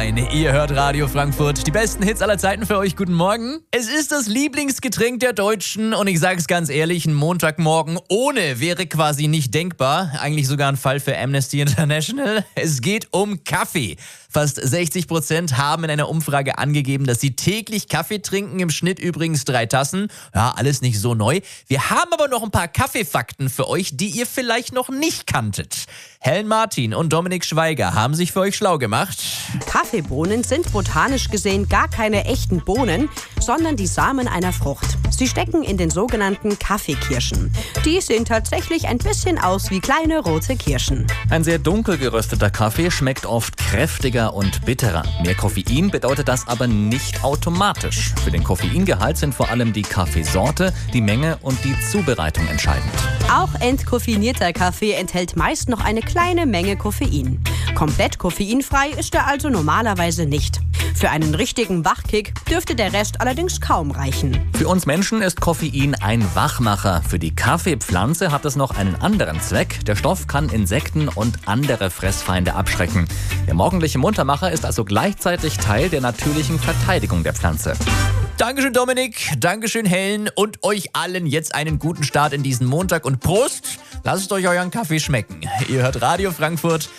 Ihr hört Radio Frankfurt. Die besten Hits aller Zeiten für euch. Guten Morgen. Es ist das Lieblingsgetränk der Deutschen und ich sage es ganz ehrlich, ein Montagmorgen ohne wäre quasi nicht denkbar. Eigentlich sogar ein Fall für Amnesty International. Es geht um Kaffee. Fast 60% haben in einer Umfrage angegeben, dass sie täglich Kaffee trinken. Im Schnitt übrigens 3 Tassen. Ja, alles nicht so neu. Wir haben aber noch ein paar Kaffeefakten für euch, die ihr vielleicht noch nicht kanntet. Helen Martin und Dominik Schweiger haben sich für euch schlau gemacht. Kaffeebohnen sind botanisch gesehen gar keine echten Bohnen, sondern die Samen einer Frucht. Sie stecken in den sogenannten Kaffeekirschen. Die sehen tatsächlich ein bisschen aus wie kleine rote Kirschen. Ein sehr dunkel gerösteter Kaffee schmeckt oft kräftiger und bitterer. Mehr Koffein bedeutet das aber nicht automatisch. Für den Koffeingehalt sind vor allem die Kaffeesorte, die Menge und die Zubereitung entscheidend. Auch entkoffinierter Kaffee enthält meist noch eine kleine Menge Koffein. Komplett koffeinfrei ist er also normalerweise nicht. Für einen richtigen Wachkick dürfte der Rest allerdings kaum reichen. Für uns Menschen ist Koffein ein Wachmacher. Für die Kaffeepflanze hat es noch einen anderen Zweck. Der Stoff kann Insekten und andere Fressfeinde abschrecken. Der morgendliche Muntermacher ist also gleichzeitig Teil der natürlichen Verteidigung der Pflanze. Dankeschön Dominik, Dankeschön Helen und euch allen jetzt einen guten Start in diesen Montag und Prost, lasst euch euren Kaffee schmecken. Ihr hört Radio Frankfurt.